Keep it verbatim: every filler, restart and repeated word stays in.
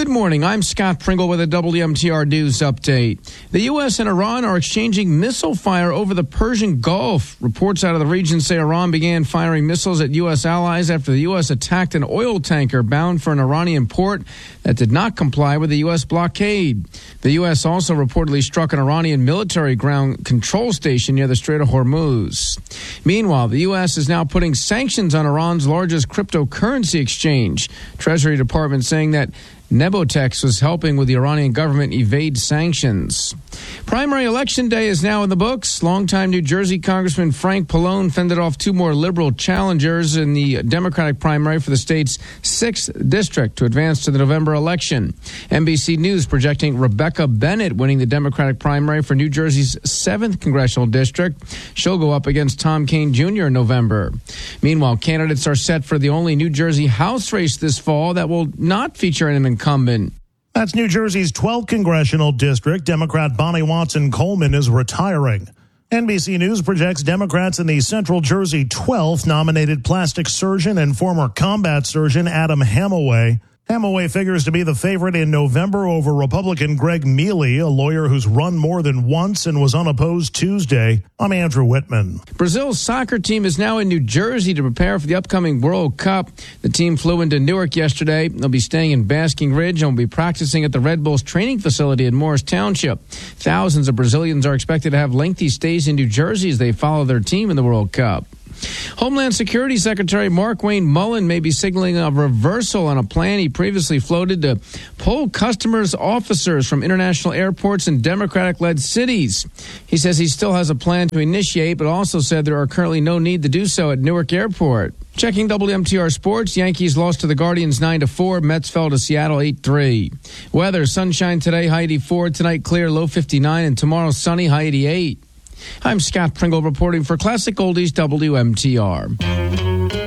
morning. I'm Scott Pringle with a W M T R News update. The U S and Iran are exchanging missile fire over the Persian Gulf. Reports out of the region say Iran began firing missiles at U S allies after the U S attacked an oil tanker bound for an Iranian port that did not comply with the U S blockade. The U S also reportedly struck an Iranian military ground control station near the Strait of Hormuz. Meanwhile, the U S is now putting sanctions on Iran's largest cryptocurrency exchange. Treasury Department saying that Nebotex was helping with the Iranian government evade sanctions. Primary election day is now in the books. Longtime New Jersey Congressman Frank Pallone fended off two more liberal challengers in the Democratic primary for the state's sixth district to advance to the November election. N B C News projecting Rebecca Bennett winning the Democratic primary for New Jersey's seventh congressional district. She'll go up against Tom Kean Junior in November. Meanwhile, candidates are set for the only New Jersey House race this fall that will not feature an incumbent. That's New Jersey's twelfth congressional district. Democrat Bonnie Watson Coleman is retiring. N B C News projects Democrats in the Central Jersey twelfth nominated plastic surgeon and former combat surgeon Adam Hamaway. Hamaway figures to be the favorite in November over Republican Greg Mealy, a lawyer who's run more than once and was unopposed Tuesday. I'm Andrew Whitman. Brazil's soccer team is now in New Jersey to prepare for the upcoming World Cup. The team flew into Newark yesterday. They'll be staying in Basking Ridge and will be practicing at the Red Bulls training facility in Morris Township. Thousands of Brazilians are expected to have lengthy stays in New Jersey as they follow their team in the World Cup. Homeland Security Secretary Markwayne Mullin may be signaling a reversal on a plan he previously floated to pull customers' officers from international airports and Democratic-led cities. He says he still has a plan to initiate, but also said there are currently no need to do so at Newark Airport. Checking W M T R Sports, Yankees lost to the Guardians nine to four. Mets fell to Seattle eight three. Weather, sunshine today, high eighty-four. Tonight clear, low fifty-nine. And tomorrow sunny, high eighty-eight. I'm Scott Pringle reporting for Classic Oldies W M T R.